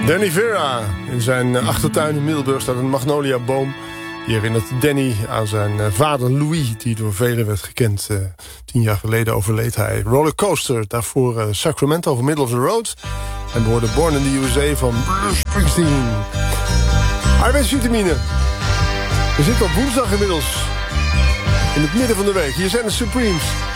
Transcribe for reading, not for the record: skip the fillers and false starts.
Danny Vera. In zijn achtertuin in Middelburg staat een magnoliaboom. Die herinnert Danny aan zijn vader Louis, die door velen werd gekend. 10 jaar geleden overleed hij. Rollercoaster, daarvoor Sacramento van Middle of the Road. En we hoorden Born in the USA van Bruce Springsteen. Arbeidsvitamine. We zitten op woensdag inmiddels. In het midden van de week. Hier zijn de Supremes.